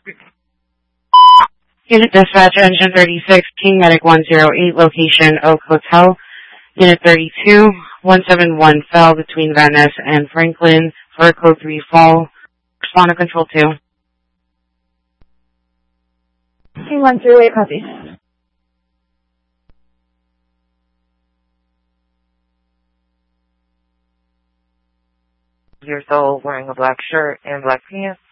Unit Dispatch, Engine 36, King Medic 108, location Oak Hotel. Unit 32, 171 fell between Van Ness and Franklin for code 3 fall. Respond to Control 2. King 108, copy. You're still wearing a black shirt and black pants.